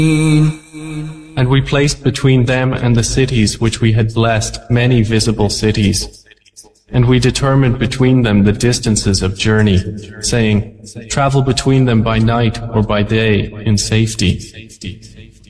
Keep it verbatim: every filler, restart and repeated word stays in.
And we placed between them and the cities which we had blessed many visible cities. And we determined between them the distances of journey, saying, travel between them by night or by day in safety.